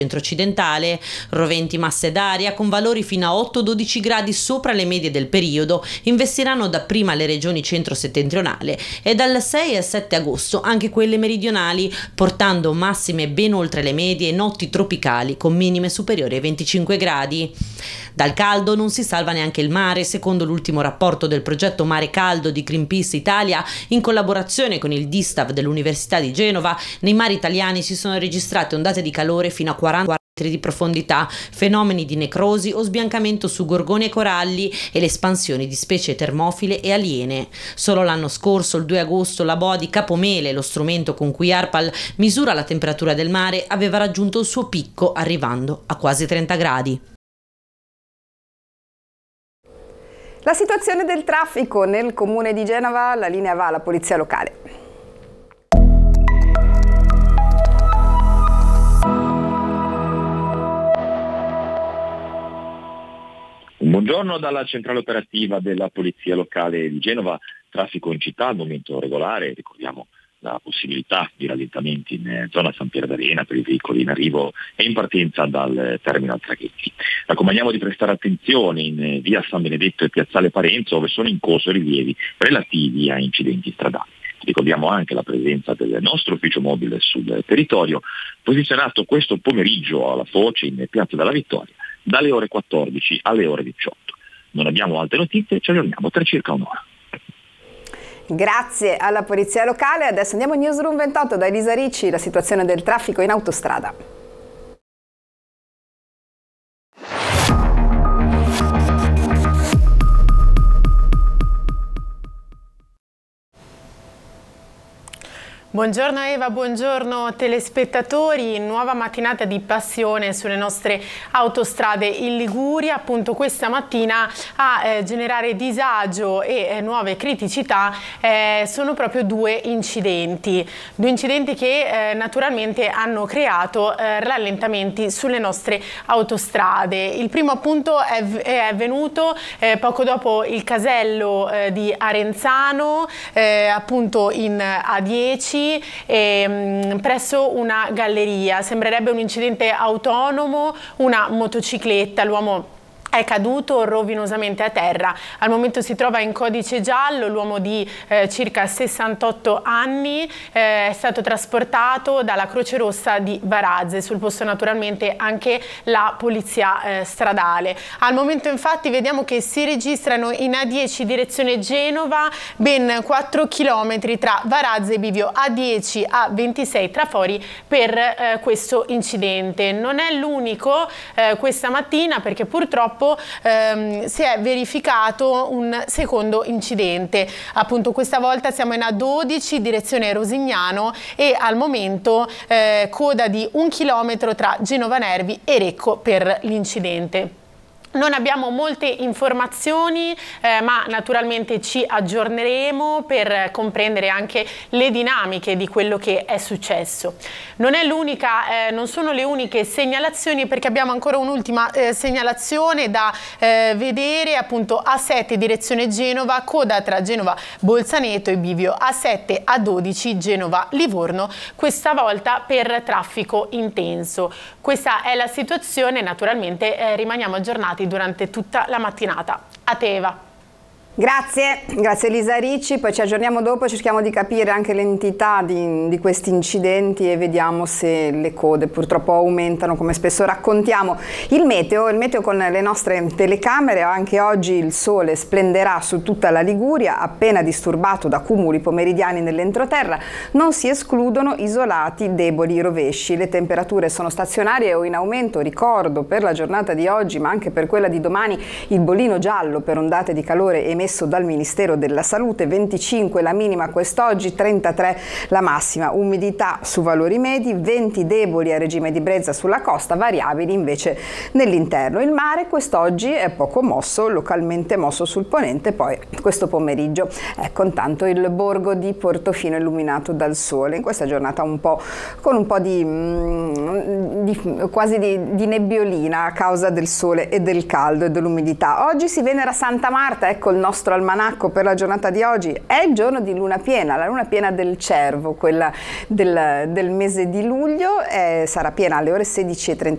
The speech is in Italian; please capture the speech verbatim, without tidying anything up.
centro-occidentale, roventi masse d'aria con valori fino a otto dodici gradi sopra le medie del periodo investiranno dapprima le regioni centro-settentrionali e dal sei al sette agosto anche quelle meridionali, portando massime ben oltre le medie e notti tropicali con minime superiori ai venticinque gradi. Dal caldo non si salva neanche il mare, secondo l'ultimo rapporto del progetto Mare Caldo di Greenpeace Italia, in collaborazione con il DISTAV dell'Università di Genova, nei mari italiani si sono registrate ondate di calore fino a quaranta metri di profondità, fenomeni di necrosi o sbiancamento su gorgoni e coralli e le espansioni di specie termofile e aliene. Solo l'anno scorso, il due agosto, la boa di Capomele, lo strumento con cui ARPAL misura la temperatura del mare, aveva raggiunto il suo picco arrivando a quasi trenta gradi. La situazione del traffico nel comune di Genova, la linea va alla polizia locale. Buongiorno dalla centrale operativa della Polizia Locale di Genova. Traffico in città al momento regolare, ricordiamo la possibilità di rallentamenti in zona San Pier d'Arena per i veicoli in arrivo e in partenza dal terminal traghetti. Raccomandiamo di prestare attenzione in via San Benedetto e piazzale Parenzo, dove sono in corso rilievi relativi a incidenti stradali. Ricordiamo anche la presenza del nostro ufficio mobile sul territorio, posizionato questo pomeriggio alla Foce in piazza della Vittoria, dalle ore quattordici alle ore diciotto. Non abbiamo altre notizie, ci aggiorniamo tra circa un'ora. Grazie alla Polizia Locale. Adesso andiamo in Newsroom ventotto da Elisa Ricci, la situazione del traffico in autostrada. Buongiorno Eva, buongiorno telespettatori, nuova mattinata di passione sulle nostre autostrade in Liguria. Appunto questa mattina a eh, generare disagio e eh, nuove criticità eh, sono proprio due incidenti, due incidenti che eh, naturalmente hanno creato eh, rallentamenti sulle nostre autostrade. Il primo appunto è, è avvenuto eh, poco dopo il casello eh, di Arenzano, eh, appunto in A dieci, E, mh, presso una galleria. Sembrerebbe un incidente autonomo, una motocicletta, l'uomo è caduto rovinosamente a terra. Al momento si trova in codice giallo, l'uomo di eh, circa sessantotto anni eh, è stato trasportato dalla Croce Rossa di Varazze, sul posto naturalmente anche la polizia eh, stradale. Al momento infatti vediamo che si registrano in A dieci direzione Genova ben quattro chilometri tra Varazze e Bivio, A dieci a ventisei trafori per eh, questo incidente. Non è l'unico eh, questa mattina, perché purtroppo Ehm, si è verificato un secondo incidente. Appunto questa volta siamo in A dodici direzione Rosignano e al momento eh, coda di un chilometro tra Genova Nervi e Recco per l'incidente. Non abbiamo molte informazioni, eh, ma naturalmente ci aggiorneremo per comprendere anche le dinamiche di quello che è successo. Non è l'unica, eh, non sono le uniche segnalazioni, perché abbiamo ancora un'ultima eh, segnalazione da eh, vedere, appunto A sette direzione Genova, coda tra Genova Bolzaneto e Bivio, A sette a dodici Genova Livorno, questa volta per traffico intenso. Questa è la situazione, naturalmente eh, rimaniamo aggiornati durante tutta la mattinata. A te Eva. Grazie, grazie Elisa Ricci, poi ci aggiorniamo dopo, cerchiamo di capire anche l'entità di, di questi incidenti e vediamo se le code purtroppo aumentano, come spesso raccontiamo. Il meteo, il meteo con le nostre telecamere, anche oggi il sole splenderà su tutta la Liguria, appena disturbato da cumuli pomeridiani nell'entroterra, non si escludono isolati deboli rovesci. Le temperature sono stazionarie o in aumento, ricordo per la giornata di oggi ma anche per quella di domani il bollino giallo per ondate di calore emesso dal Ministero della Salute, venticinque la minima quest'oggi, trentatré la massima, umidità su valori medi, venti deboli a regime di brezza sulla costa, variabili invece nell'interno. Il mare quest'oggi è poco mosso, localmente mosso sul ponente, poi questo pomeriggio ecco intanto il borgo di Portofino illuminato dal sole, in questa giornata un po' con un po' di, di quasi di, di nebbiolina a causa del sole e del caldo e dell'umidità. Oggi si venera Santa Marta, ecco il nostro almanacco per la giornata di oggi, è il giorno di luna piena, la luna piena del cervo, quella del, del mese di luglio, eh, sarà piena alle ore sedici e trentacinque.